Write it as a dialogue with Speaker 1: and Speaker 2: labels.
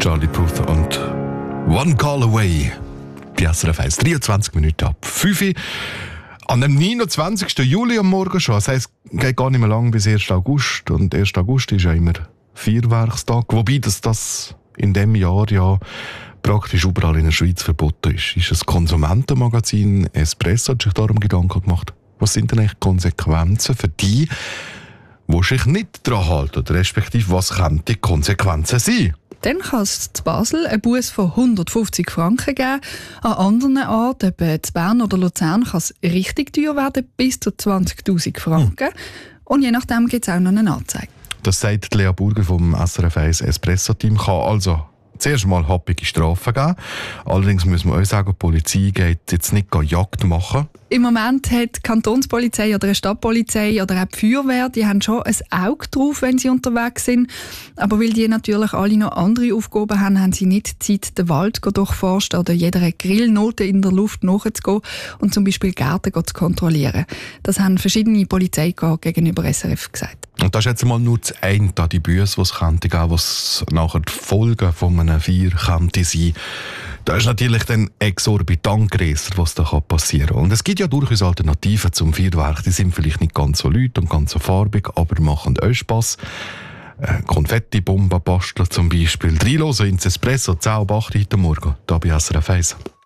Speaker 1: Charlie Puth und One Call Away. Die SRF 1, 23 Minuten ab 5 Uhr. An dem 29. Juli am Morgen schon. Das heisst, es geht gar nicht mehr lang bis 1. August. Und 1. August ist ja immer Feuerwerkstag. Wobei das in diesem Jahr ja praktisch überall in der Schweiz verboten ist. Ist das Konsumentenmagazin Espresso hat sich darum Gedanken gemacht, was sind denn eigentlich Konsequenzen für die sich nicht daran halten? Respektive, was könnten die Konsequenzen sein?
Speaker 2: Dann kann es in Basel einen Buß von 150 Franken geben. An anderen Orten, etwa in Bern oder Luzern, kann es richtig teuer werden, bis zu 20'000 Franken. Und je nachdem gibt es auch noch eine Anzeige.
Speaker 1: Das sagt Lea Burger vom SRF 1 Espresso-Team. Kann also zuerst mal happige Strafen geben. Allerdings müssen wir euch sagen, die Polizei geht jetzt nicht Jagd machen.
Speaker 2: Im Moment hat die Kantonspolizei oder eine Stadtpolizei oder auch die Feuerwehr, die haben schon ein Auge drauf, wenn sie unterwegs sind. Aber weil die natürlich alle noch andere Aufgaben haben, haben sie nicht Zeit, den Wald durchforsten oder jeder Grillnote in der Luft nachzugehen und zum Beispiel Gärten zu kontrollieren. Das haben verschiedene Polizeikorps gegenüber SRF gesagt.
Speaker 1: Und das ist jetzt mal nur das eine, die Büsse, die es könnte geben, was nachher die Folgen von einem Feuer könnte sein. Da ist natürlich dann exorbitant grösser, was da passieren kann. Und es gibt ja durchaus Alternativen zum Feuerwerk. Die sind vielleicht nicht ganz so laut und ganz so farbig, aber machen euch Spass. Konfettibomben basteln zum Beispiel. Reinhören ins Espresso, 10 ab 8 heute Morgen, hier bei SRF 1.